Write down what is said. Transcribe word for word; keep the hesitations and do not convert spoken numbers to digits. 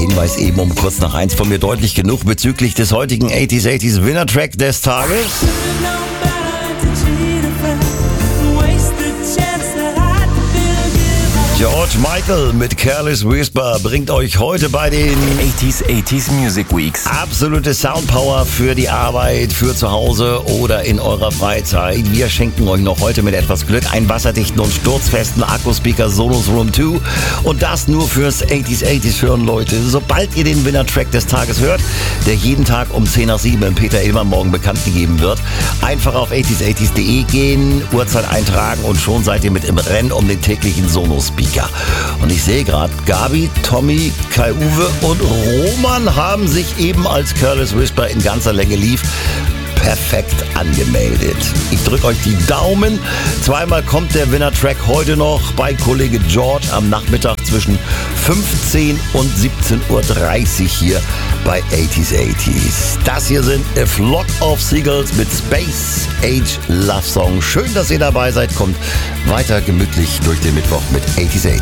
Hinweis eben um kurz nach eins von mir deutlich genug bezüglich des heutigen achtziger achtziger Winner-Track des Tages. George Michael mit Careless Whisper bringt euch heute bei den achtziger achtziger Music Weeks absolute Soundpower für die Arbeit, für zu Hause oder in eurer Freizeit. Wir schenken euch noch heute mit etwas Glück einen wasserdichten und sturzfesten Akkuspeaker Sonos Room zwei und das nur fürs achtziger achtziger hören, Leute. Sobald ihr den Winner-Track des Tages hört, der jeden Tag um zehn nach sieben im Peter Illmann morgen bekannt gegeben wird, einfach auf achtziger achtziger punkt de gehen, Uhrzeit eintragen und schon seid ihr mit im Rennen um den täglichen Sonos-Speaker. Und ich sehe gerade, Gabi, Tommy, Kai-Uwe und Roman haben sich eben als Careless Whisper in ganzer Länge lief perfekt angemeldet. Ich drücke euch die Daumen. Zweimal kommt der Winner-Track heute noch bei Kollege George am Nachmittag zwischen fünfzehn und siebzehn Uhr dreißig hier bei achtziger achtziger. Das hier sind A Flock of Seagulls mit Space Age Love Song. Schön, dass ihr dabei seid. Kommt weiter gemütlich durch den Mittwoch mit achtziger achtziger.